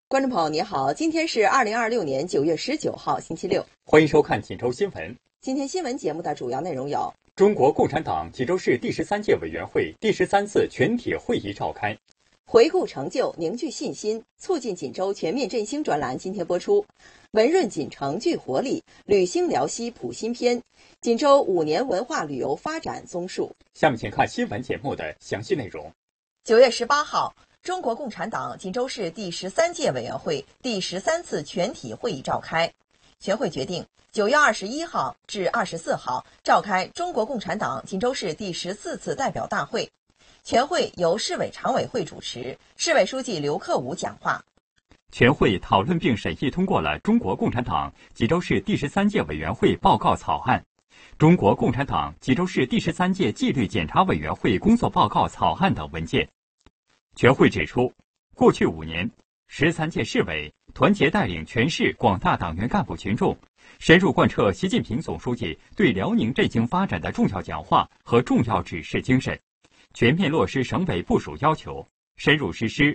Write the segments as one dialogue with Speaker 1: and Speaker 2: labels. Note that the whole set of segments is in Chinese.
Speaker 1: 观众朋友，你好，今天是2026年9月19号，星期六。
Speaker 2: 欢迎收看锦州新闻。
Speaker 1: 今天新闻节目的主要内容有：
Speaker 2: 中国共产党济州市第13届委员会第13次全体会议召开；
Speaker 1: 回顾成就，凝聚信心，促进锦州全面振兴专栏今天播出；文润锦城聚活力，旅兴辽西谱新篇，锦州5年文化旅游发展综述。
Speaker 2: 下面请看新闻节目的详细内容。
Speaker 1: 9月18号。中国共产党锦州市第13届委员会第13次全体会议召开，全会决定9月21号至24号召开中国共产党锦州市第14次代表大会。全会由市委常委会主持，市委书记刘克武讲话。
Speaker 2: 全会讨论并审议通过了中国共产党济州市第13届委员会报告草案、中国共产党济州市第13届纪律检查委员会工作报告草案等文件。全会指出，过去5年，13届市委团结带领全市广大党员干部群众，深入贯彻习近平总书记对辽宁振兴发展的重要讲话和重要指示精神，全面落实省委部署要求，深入实施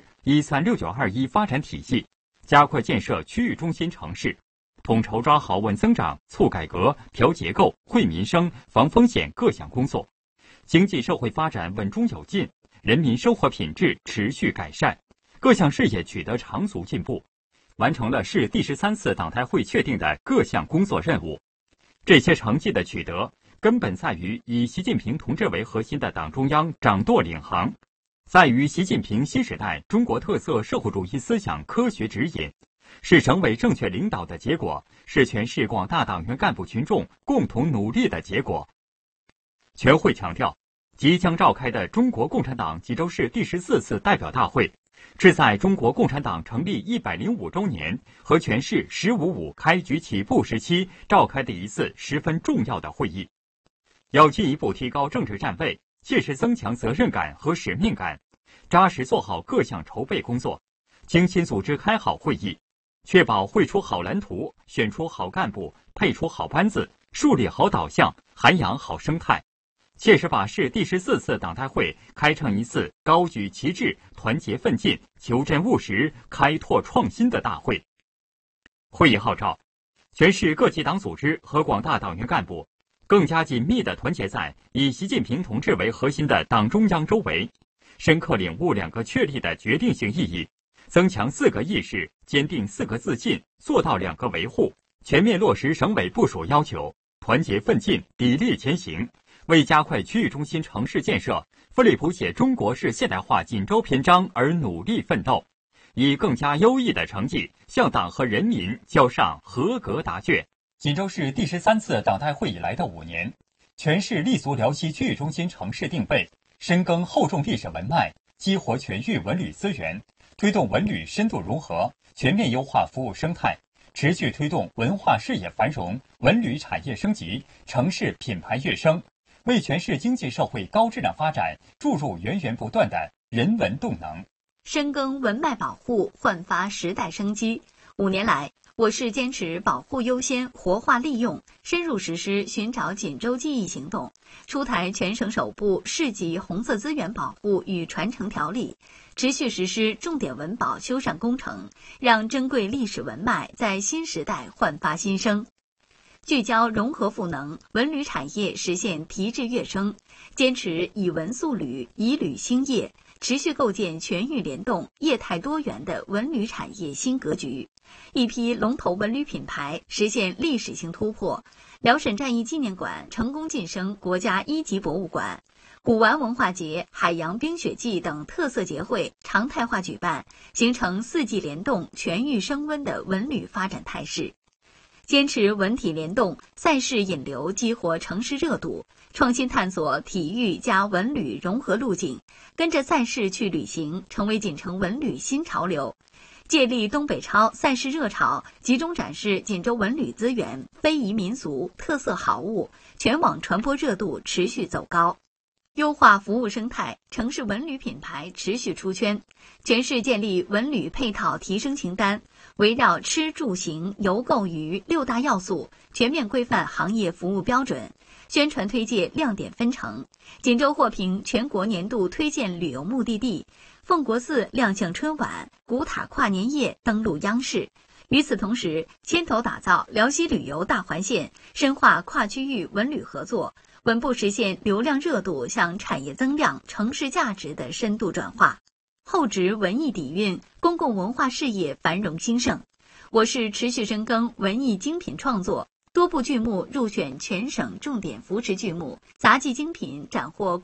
Speaker 2: 13692发展体系，加快建设区域中心城市，统筹抓好稳增长、促改革、调结构、惠民生、防风险各项工作，经济社会发展稳中有进，人民生活品质持续改善，各项事业取得长足进步，完成了市第13次党代会确定的各项工作任务。这些成绩的取得，根本在于以习近平同志为核心的党中央掌舵领航，在于习近平新时代中国特色社会主义思想科学指引，是省委正确领导的结果，是全市广大党员干部群众共同努力的结果。全会强调，即将召开的中国共产党济州市第14次代表大会，是在中国共产党成立105周年和全市“15.5”开局起步时期召开的一次十分重要的会议，要进一步提高政治站位，切实增强责任感和使命感，扎实做好各项筹备工作，精心组织开好会议，确保绘出好蓝图，选出好干部，配出好班子，树立好导向，涵养好生态，切实把市第14次党代会开成一次高举旗帜、团结奋进、求真务实、开拓创新的大会。会议号召全市各级党组织和广大党员干部更加紧密地团结在以习近平同志为核心的党中央周围，深刻领悟2个确立的决定性意义，增强4个意识，坚定4个自信，做到2个维护，全面落实省委部署要求，团结奋进，砥砺前行，为加快区域中心城市建设、奋力谱写中国式现代化锦州篇章而努力奋斗，以更加优异的成绩向党和人民交上合格答卷。锦州市第13次党代会以来的5年，全市立足辽西区域中心城市定位，深耕厚重历史文脉，激活全域文旅资源，推动文旅深度融合，全面优化服务生态，持续推动文化事业繁荣、文旅产业升级、城市品牌跃升，为全市经济社会高质量发展注入源源不断的人文动能。
Speaker 3: 深耕文脉保护，焕发时代生机。5年来，我市坚持保护优先、活化利用，深入实施寻找锦州记忆行动，出台全省首部市级红色资源保护与传承条例，持续实施重点文保修缮工程，让珍贵历史文脉在新时代焕发新生。聚焦融合赋能，文旅产业实现提质跃升，坚持以文塑旅，以旅兴业，持续构建全域联动、业态多元的文旅产业新格局。一批龙头文旅品牌实现历史性突破，辽沈战役纪念馆成功晋升国家1级博物馆，古玩文化节、海洋冰雪季等特色节会常态化举办，形成4季联动、全域升温的文旅发展态势。坚持文体联动，赛事引流激活城市热度，创新探索体育加文旅融合路径，跟着赛事去旅行，成为锦城文旅新潮流。借力东北超赛事热潮，集中展示锦州文旅资源、非遗民俗、特色好物，全网传播热度持续走高。优化服务生态，城市文旅品牌持续出圈。全市建立文旅配套提升清单，围绕吃住行游购娱6大要素，全面规范行业服务标准，宣传推介亮点分成。锦州获评全国年度推荐旅游目的地， 奉国寺亮相春晚，古塔跨年夜登陆央视。与此同时，牵头打造辽西旅游大环线，深化跨区域文旅合作，稳步实现流量热度向产业增量、城市价值的深度转化。厚植文艺底蕴，公共文化事业繁荣兴盛。我市持续深耕文艺精品创作，多部剧目入选全省重点扶持剧目，杂技精品斩获